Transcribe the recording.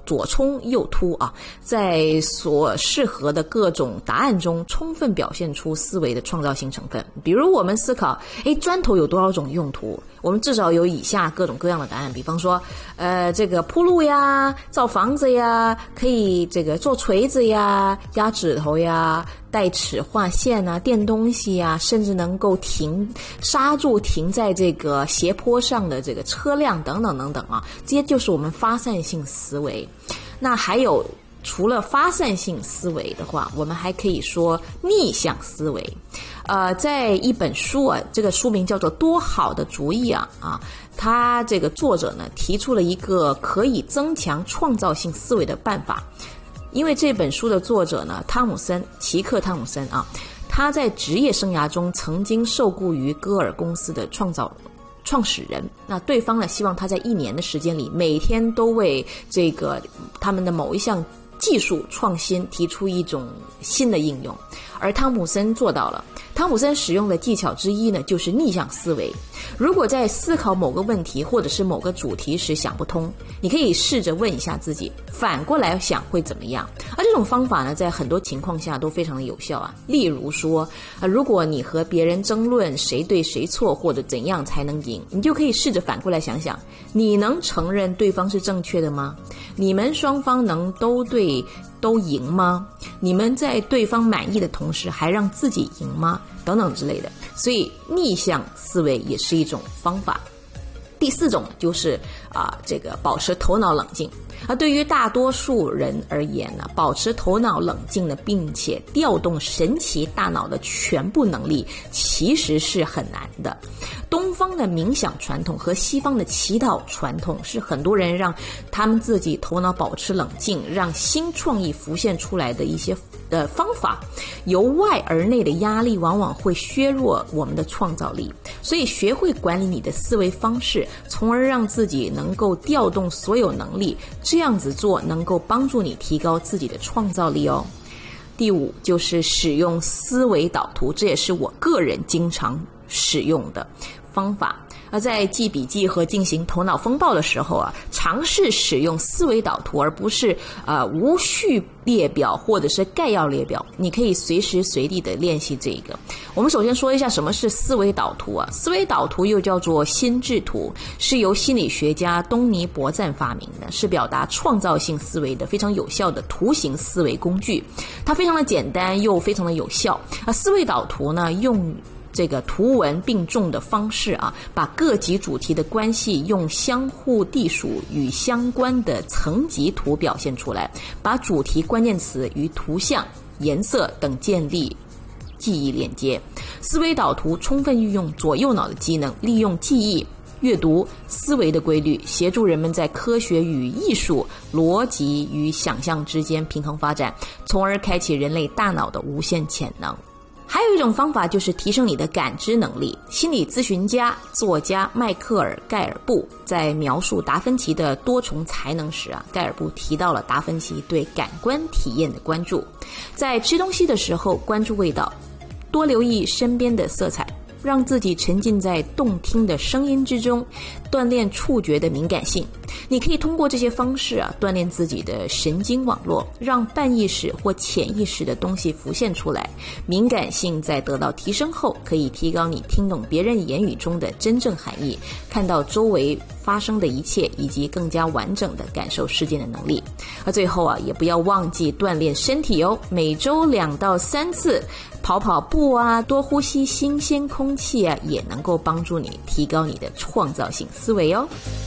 左冲右突啊，在所适合的各种答案中充分表现出思维的创造性成分。比如我们思考砖头有多少种用途，我们至少有以下各种各样的答案。比方说这个铺路呀，造房子呀，可以这个做锤子呀，压指头呀，带齿画线啊，垫东西啊，甚至能够刹住停在这个斜坡上的这个车辆等等等等啊，这些就是我们发散性思维。那还有除了发散性思维的话，我们还可以说逆向思维。在一本书啊，这个书名叫做《多好的主意啊》他这个作者呢提出了一个可以增强创造性思维的办法。因为这本书的作者呢，奇克·汤姆森啊，他在职业生涯中曾经受雇于歌尔公司的创始人。那对方呢，希望他在1年的时间里，每天都为这个他们的某一项技术创新提出一种新的应用，而汤姆森做到了。汤姆森使用的技巧之一呢，就是逆向思维。如果在思考某个问题或者是某个主题时想不通，你可以试着问一下自己，反过来想会怎么样。而这种方法呢，在很多情况下都非常的有效啊。例如说如果你和别人争论谁对谁错或者怎样才能赢，你就可以试着反过来想想，你能承认对方是正确的吗？你们双方能都赢吗？你们在对方满意的同时还让自己赢吗？等等之类的。所以逆向思维也是一种方法。第4种就是这个保持头脑冷静。对于大多数人而言呢，保持头脑冷静的并且调动神奇大脑的全部能力其实是很难的。东方的冥想传统和西方的祈祷传统是很多人让他们自己头脑保持冷静，让新创意浮现出来的一些方法。由外而内的压力往往会削弱我们的创造力，所以学会管理你的思维方式，从而让自己能够调动所有能力，这样子做能够帮助你提高自己的创造力哦。第5就是使用思维导图，这也是我个人经常使用的方法。在记笔记和进行头脑风暴的时候尝试使用思维导图，而不是无序列表或者是概要列表。你可以随时随地的练习这个。我们首先说一下什么是思维导图思维导图又叫做心智图，是由心理学家东尼伯赞发明的，是表达创造性思维的非常有效的图形思维工具。它非常的简单又非常的有效。思维导图呢，用这个图文并重的方式把各级主题的关系用相互隶属与相关的层级图表现出来，把主题关键词与图像、颜色等建立记忆链接。思维导图充分运用左右脑的机能，利用记忆、阅读、思维的规律，协助人们在科学与艺术、逻辑与想象之间平衡发展，从而开启人类大脑的无限潜能。还有一种方法就是提升你的感知能力。心理咨询家、作家迈克尔·盖尔布在描述达芬奇的多重才能时盖尔布提到了达芬奇对感官体验的关注。在吃东西的时候关注味道，多留意身边的色彩，让自己沉浸在动听的声音之中，锻炼触觉的敏感性。你可以通过这些方式锻炼自己的神经网络，让半意识或潜意识的东西浮现出来。敏感性在得到提升后，可以提高你听懂别人言语中的真正含义，看到周围发生的一切，以及更加完整的感受事件的能力。最后也不要忘记锻炼身体哦，每周2到3次跑跑步多呼吸新鲜空气也能够帮助你提高你的创造性思维哦。